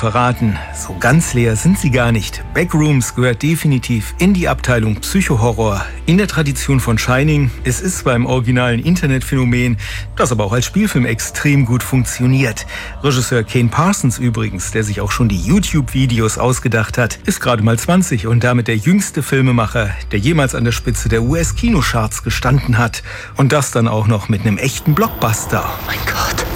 verraten. So ganz leer sind sie gar nicht. Backrooms gehört definitiv in die Abteilung Psychohorror. In der Tradition von Shining. Es ist zwar im originalen Internetphänomen, das aber auch als Spielfilm extrem gut funktioniert. Regisseur Kane Parsons übrigens, der sich auch schon die YouTube-Videos ausgedacht hat, ist gerade mal 20 und damit der jüngste Filmemacher, der jemals an der Spitze der US-Kinocharts gestanden hat. Und das dann auch noch mit einem echten Blockbuster. Oh mein Gott.